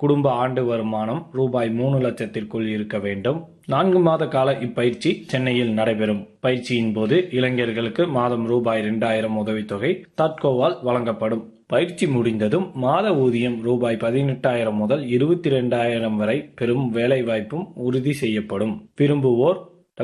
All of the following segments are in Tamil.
குடும்ப ஆண்டு வருமானம் ரூபாய் 3 லட்சத்திற்குள் இருக்க வேண்டும். 4 மாத கால இப்பயிற்சி சென்னையில் நடைபெறும். பயிற்சியின் போது இளைஞர்களுக்கு மாதம் ரூபாய் 2000 உதவித்தொகை தாட்கோவால் வழங்கப்படும். பயிற்சி முடிந்ததும் மாத ஊதியம் ரூபாய் 18,000 முதல் 22,000 வரை பெறும் வேலைவாய்ப்பும் உறுதி செய்யப்படும். விரும்புவோர்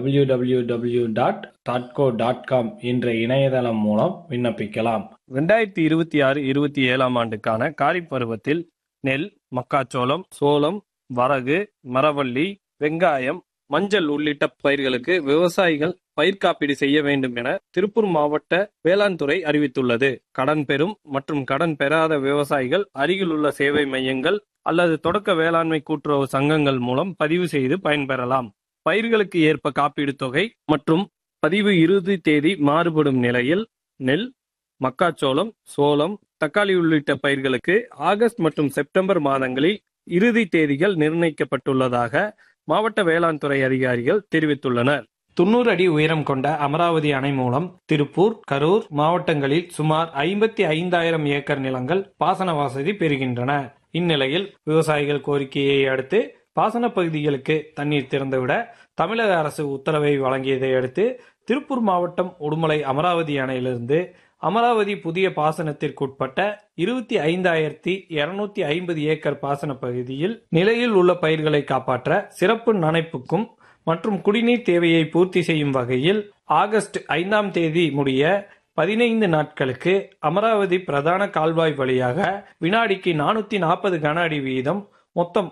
www.tatco.com என்ற இணையதளம் மூலம் விண்ணப்பிக்கலாம். 2026-27 ஆண்டுக்கான காரிப் பருவத்தில் நெல், மக்காச்சோளம், சோளம், வரகு, மரவள்ளி, வெங்காயம், மஞ்சள் உள்ளிட்ட பயிர்களுக்கு விவசாயிகள் பயிர் காப்பீடு செய்ய வேண்டும் என திருப்பூர் மாவட்ட வேளாண் துறை அறிவித்துள்ளது. கடன் பெறும் மற்றும் கடன் பெறாத விவசாயிகள் அருகிலுள்ள சேவை மையங்கள் அல்லது தொடக்க வேளாண்மை கூட்டுறவு சங்கங்கள் மூலம் பதிவு செய்து பயன்பெறலாம். பயிர்களுக்கு ஏற்ப காப்பீடு தொகை மற்றும் பதிவு இறுதி தேதி மாறுபடும் நிலையில் நெல், மக்காச்சோளம், சோளம், தக்காளி உள்ளிட்ட பயிர்களுக்கு ஆகஸ்ட் மற்றும் செப்டம்பர் மாதங்களில் இறுதி தேதிகள் நிர்ணயிக்கப்பட்டுள்ளதாக மாவட்ட வேளாண் துறை அதிகாரிகள் தெரிவித்துள்ளனர். 90 அடி உயரம் கொண்ட அமராவதி அணை மூலம் திருப்பூர், கரூர் மாவட்டங்களில் சுமார் 55,000 ஏக்கர் நிலங்கள் பாசன வசதி பெறுகின்றன. இந்நிலையில் விவசாயிகள் கோரிக்கையை அடுத்து பாசன பகுதிகளுக்கு தண்ணீர் திறந்துவிட தமிழக அரசு உத்தரவை வழங்கியதை அடுத்து திருப்பூர் மாவட்டம் உடுமலை அமராவதி அணையிலிருந்து அமராவதி புதிய பாசனத்திற்குட்பட்ட 25,250 ஏக்கர் பாசன பகுதியில் நிலையில் உள்ள பயிர்களை காப்பாற்ற சிறப்பு நனைப்புக்கும் மற்றும் குடிநீர் தேவையை பூர்த்தி செய்யும் வகையில் ஆகஸ்ட் 5ஆம் தேதி முடிய 15 நாட்களுக்கு அமராவதி பிரதான கால்வாய் வழியாக வினாடிக்கு 440 கன அடி வீதம் மொத்தம்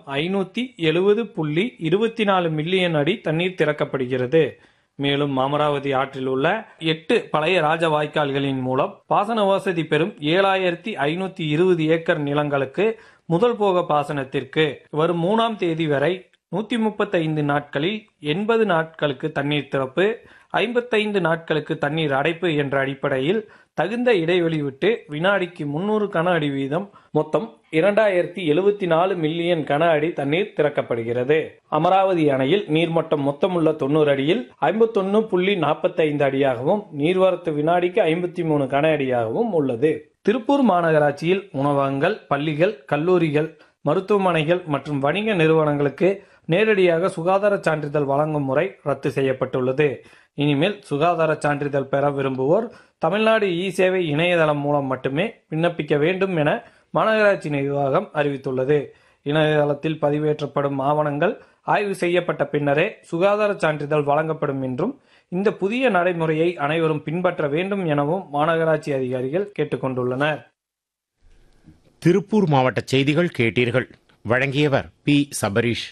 570.24 மில்லியன் அடி தண்ணீர் திறக்கப்படுகிறது. மேலும் அமராவதி ஆற்றில் உள்ள 8 பழைய ராஜ வாய்க்கால்களின் மூலம் பாசன வசதி பெறும் 7,520 ஏக்கர் நிலங்களுக்கு முதல் போக பாசனத்திற்கு வரும் 3ஆம் தேதி வரை 135 நாட்களில் 80 நாட்களுக்கு தண்ணீர் திறப்பு, 55 நாட்களுக்கு தண்ணீர் அடைப்பு என்ற அடிப்படையில் தகுந்த இடைவெளி விட்டு வினாடிக்கு 300 கன அடி வீதம் மொத்தம் 2,074 மில்லியன் கன அடி தண்ணீர் திறக்கப்படுகிறது. அமராவதி அணையில் நீர்மட்டம் மொத்தமுள்ள 90 அடியில் 51.45 அடியாகவும் நீர்வரத்து வினாடிக்கு 53 கன அடியாகவும் உள்ளது. திருப்பூர் மாநகராட்சியில் உணவகங்கள், பள்ளிகள், கல்லூரிகள், மருத்துவமனைகள் மற்றும் வணிக நிறுவனங்களுக்கு நேரடியாக சுகாதார சான்றிதழ் வழங்கும் முறை ரத்து செய்யப்பட்டுள்ளது. இனிமேல் சுகாதார சான்றிதழ் பெற விரும்புவோர் தமிழ்நாடு இ-சேவை இணையதளம் மூலம் மட்டுமே விண்ணப்பிக்க வேண்டும் என மாநகராட்சி நிர்வாகம் அறிவித்துள்ளது. இணையதளத்தில் பதிவேற்றப்படும் ஆவணங்கள் ஆய்வு செய்யப்பட்ட பின்னரே சுகாதார சான்றிதழ் வழங்கப்படும் என்றும் இந்த புதிய நடைமுறையை அனைவரும் பின்பற்ற வேண்டும் எனவும் மாநகராட்சி அதிகாரிகள் கேட்டுக்கொண்டுள்ளனர். திருப்பூர் மாவட்ட செய்திகள் கேட்டீர்கள். வழங்கியவர் பி. சபரீஷ்.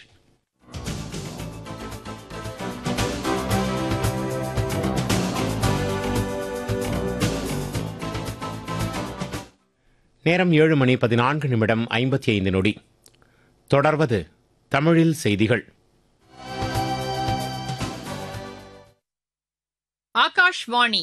நேரம் 7:14:55. தொடர்வது தமிழில் செய்திகள். ஆகாஷ்வாணி.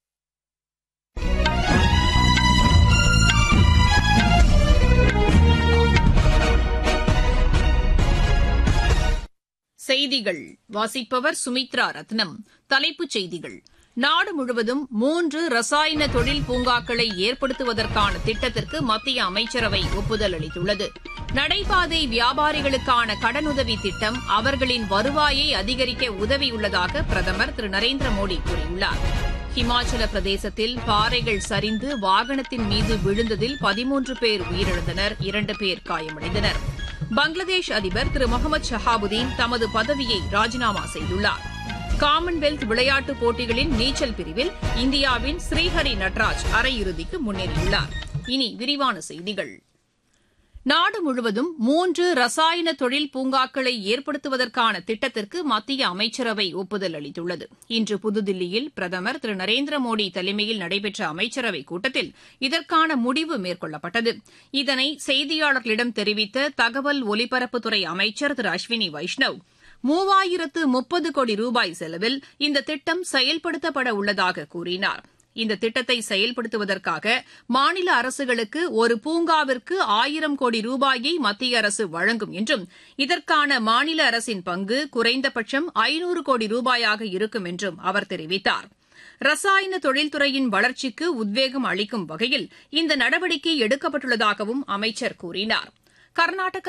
செய்திகள் வாசிப்பவர் சுமித்ரா ரத்னம். தலைப்புச் செய்திகள்: நாடு முழுவதும் 3 ரசாயன தொழில் பூங்காக்களை ஏற்படுத்துவதற்கான திட்டத்திற்கு மத்திய அமைச்சரவை ஒப்புதல் அளித்துள்ளது. நடைபாதை வியாபாரிகளுக்கான கடனுதவி திட்டம் அவர்களின் வருவாயை அதிகரிக்க உதவியுள்ளதாக பிரதமர் திரு நரேந்திர மோடி கூறியுள்ளார். ஹிமாச்சல பிரதேசத்தில் பாறைகள் சரிந்து வாகனத்தின் மீது விழுந்ததில் 13 பேர் உயிரிழந்தனர், 2 பேர் காயமடைந்தனர். பங்களாதேஷ் அதிபர் திரு முகமது ஷஹாபுதீன் தமது பதவியை ராஜினாமா செய்துள்ளார். காமன்வெல்த் விளையாட்டுப் போட்டிகளின் நீச்சல் பிரிவில் இந்தியாவின் ஸ்ரீஹரி நட்ராஜ் அரையிறுதிக்கு முன்னேறியுள்ளார். இனி விரிவான செய்திகள். நாடு முழுவதும் 3 ரசாயன தொழில் பூங்காக்களை ஏற்படுத்துவதற்கான திட்டத்திற்கு மத்திய அமைச்சரவை ஒப்புதல் அளித்துள்ளது. இன்று புதுதில்லியில் பிரதமர் திரு நரேந்திர மோடி தலைமையில் நடைபெற்ற அமைச்சரவைக் கூட்டத்தில் இதற்கான முடிவு மேற்கொள்ளப்பட்டது. இதனை செய்தியாளர்களிடம் தெரிவித்த தகவல் ஒலிபரப்புத்துறை அமைச்சர் திரு அஸ்வினி வைஷ்ணவ், 3030 கோடி ரூபாய் செலவில் இந்த திட்டம் செயல்படுத்தப்பட உள்ளதாக கூறினார். இந்த திட்டத்தை செயல்படுத்துவதற்காக மாநில அரசுகளுக்கு ஒரு பூங்காவிற்கு 1000 கோடி ரூபாயை மத்திய அரசு வழங்கும் என்றும் இதற்கான மாநில அரசின் பங்கு குறைந்தபட்சம் 500 கோடி ரூபாயாக இருக்கும் என்றும் அவர் தெரிவித்தார். ரசாயன தொழில்துறையின் வளர்ச்சிக்கு உத்வேகம் அளிக்கும் வகையில் இந்த நடவடிக்கை எடுக்கப்பட்டுள்ளதாகவும் அமைச்சர் கூறினார். கர்நாடக